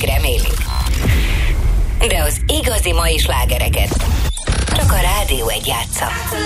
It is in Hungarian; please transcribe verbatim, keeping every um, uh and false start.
remélik. De az igazi mai slágereket csak a Rádió egy játsza.